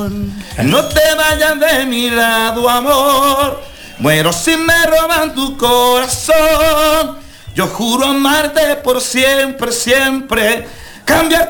No te vayas de mi lado, amor. Muero si me roban tu corazón. Yo juro amarte por siempre, siempre. Cambiar